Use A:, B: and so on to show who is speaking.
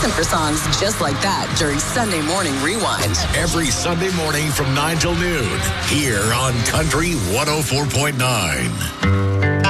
A: Listen for songs just like that during Sunday Morning Rewind.
B: Every Sunday morning from 9 till noon here on Country 104.9.